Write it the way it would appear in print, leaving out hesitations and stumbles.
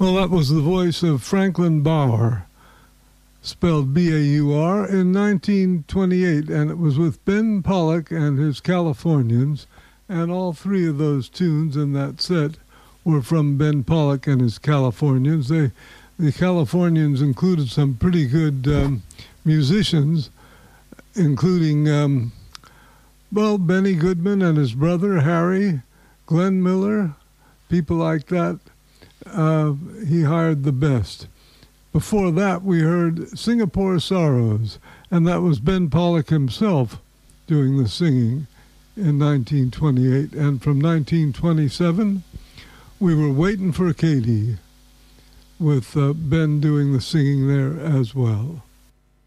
Well, that was the voice of Franklin Bauer, spelled B-A-U-R, in 1928, and it was with Ben Pollock and his Californians, and all three of those tunes in that set were from Ben Pollock and his Californians. The Californians included some pretty good musicians, including, Benny Goodman and his brother, Harry, Glenn Miller, people like that. He hired the best. Before that, we heard Singapore Sorrows, and that was Ben Pollock himself doing the singing in 1928. And from 1927, we were Waiting for Katie, with Ben doing the singing there as well.